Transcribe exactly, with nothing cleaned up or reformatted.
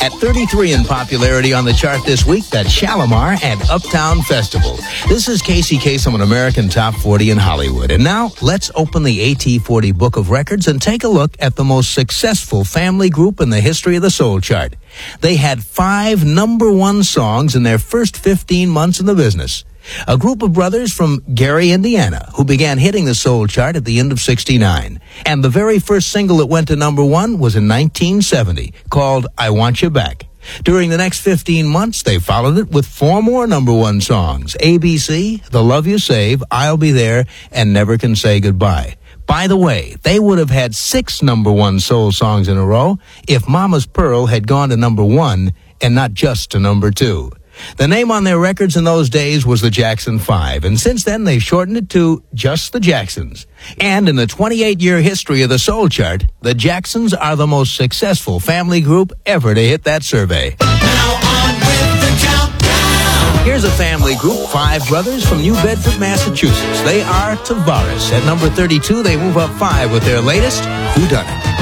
At thirty-three in popularity on the chart this week, that's Shalimar and Uptown Festival. This is Casey Kasem on American Top forty in Hollywood. And now, let's open the A T forty Book of Records and take a look at the most successful family group in the history of the soul chart. They had five number one songs in their first fifteen months in the business. A group of brothers from Gary, Indiana, who began hitting the soul chart at the end of sixty-nine. And the very first single that went to number one was in nineteen seventy, called I Want You Back. During the next fifteen months, they followed it with four more number one songs: A B C, The Love You Save, I'll Be There, and Never Can Say Goodbye. By the way, they would have had six number one soul songs in a row if Mama's Pearl had gone to number one and not just to number two. The name on their records in those days was the Jackson Five, and since then they've shortened it to just the Jacksons. And in the twenty-eight year history of the soul chart, the Jacksons are the most successful family group ever to hit that survey. Now on with the countdown. Here's a family group, five brothers from New Bedford, Massachusetts. They are Tavares. At number thirty-two, they move up five with their latest, Whodunit.